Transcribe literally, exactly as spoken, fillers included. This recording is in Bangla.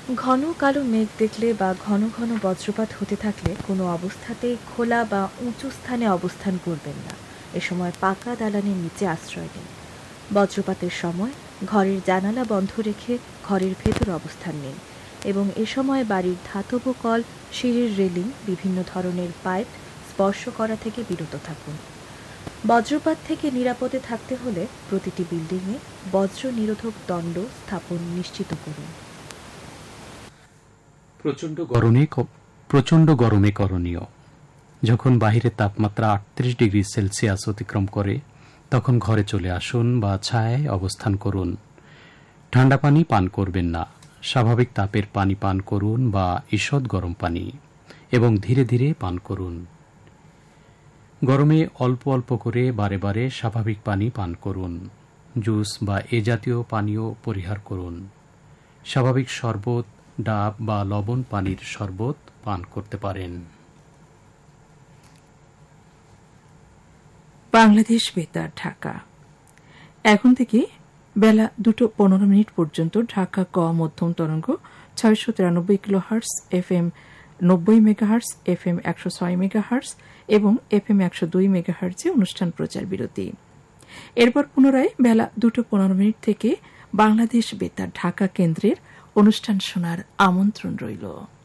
ঘন কালো মেঘ দেখলে বা ঘন ঘন বজ্রপাত হতে থাকলে কোনো অবস্থাতেই খোলা বা উঁচু স্থানে অবস্থান করবেন না। এ সময় পাকা দালানের নিচে আশ্রয় নিন। বজ্রপাতের সময় ঘরের জানালা বন্ধ রেখে ঘরের ভেতর অবস্থান নিন এবং এ সময় বাড়ির ধাতব কল, সিঁড়ির রেলিং, বিভিন্ন ধরনের পাইপ স্পর্শ করা থেকে বিরত থাকুন। বজ্রপাত থেকে নিরাপদে থাকতে হলে প্রতিটি বিল্ডিংয়ে বজ্র নিরোধক দণ্ড স্থাপন নিশ্চিত করুন। প্রচণ্ড গরমে প্রচণ্ড গরমে করণীয়। যখন বাহিরের তাপমাত্রা আটত্রিশ ডিগ্রি সেলসিয়াস অতিক্রম করে তখন ঘরে চলে আসুন বা ছায়ায় অবস্থান করুন। ঠান্ডা পানি পান করবেন না। স্বাভাবিক তাপের পানি পান করুন বা ঈষৎ গরম পানি, এবং ধীরে ধীরে পান করুন। গরমে অল্প অল্প করে বারে বারে স্বাভাবিক পানি পান করুন। জুস বা এ জাতীয় পানীয় পরিহার করুন। স্বাভাবিক শরবত, ডাব বা লবণ পানির শরবত পান করতে পারেন। বাংলাদেশ বেতার, ঢাকা। এখন থেকে বেলা দুটো পনেরো মিনিট পর্যন্ত ঢাকা ক মধ্যম তরঙ্গ ছয়শো তিরানব্বই কিলো হার্স, এফ এম নব্বই মেগাহার্স, এফ এম একশো ছয় মেগাহার্স এবং এফ এম একশো দুই মেগাহার্সে অনুষ্ঠান প্রচার বিরতি। এরপর পুনরায় বেলা দুটো পনেরো মিনিট থেকে বাংলাদেশ বেতার ঢাকা কেন্দ্রের অনুষ্ঠান শোনার আমন্ত্রণ রইল।